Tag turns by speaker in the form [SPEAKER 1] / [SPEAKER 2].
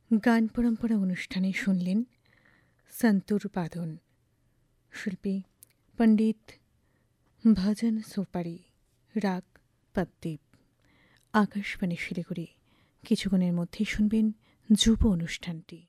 [SPEAKER 1] গান পরম্পরা অনুষ্ঠানে শুনলেন সন্তুর বাদন, শিল্পী পণ্ডিত ভজন সোপারি, রাগ পদ্মীপ। আকাশবাণী শিলিগুড়ি। কিছুক্ষণের মধ্যেই শুনবেন যুব অনুষ্ঠানটি।